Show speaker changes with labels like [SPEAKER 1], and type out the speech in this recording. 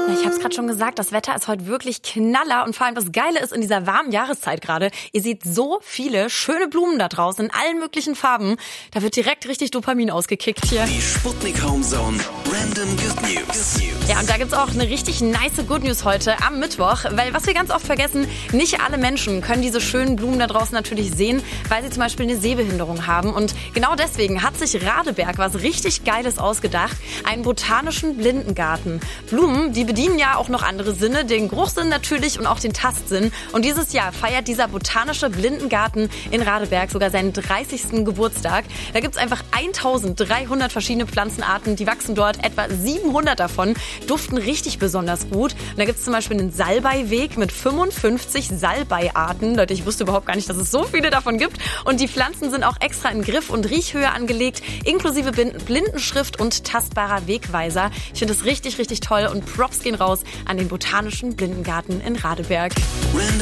[SPEAKER 1] Ich habe es gerade schon gesagt, das Wetter ist heute wirklich knaller und vor allem das Geile ist in dieser warmen Jahreszeit gerade, ihr seht so viele schöne Blumen da draußen in allen möglichen Farben. Da wird direkt richtig Dopamin ausgekickt hier.
[SPEAKER 2] Die Sputnik Homezone Random Good News.
[SPEAKER 1] Ja, und da gibt's auch eine richtig nice Good News heute am Mittwoch, weil was wir ganz oft vergessen, nicht alle Menschen können diese schönen Blumen da draußen natürlich sehen, weil sie zum Beispiel eine Sehbehinderung haben. Und genau deswegen hat sich Radeberg was richtig Geiles ausgedacht, einen botanischen Blindengarten. Blumen, die bedienen ja auch noch andere Sinne, den Geruchssinn natürlich und auch den Tastsinn. Und dieses Jahr feiert dieser botanische Blindengarten in Radeberg sogar seinen 30. Geburtstag. Da gibt's einfach 1300 verschiedene Pflanzenarten, die wachsen dort, etwa 700 davon duften richtig besonders gut. Und da gibt's zum Beispiel einen Salbeiweg mit 55 Salbeiarten. Leute, ich wusste überhaupt gar nicht, dass es so viele davon gibt. Und die Pflanzen sind auch extra in Griff- und Riechhöhe angelegt, inklusive Blindenschrift und tastbarer Wegweiser. Ich finde das richtig, richtig toll und Props gehen raus an den botanischen Blindengarten in Radeberg.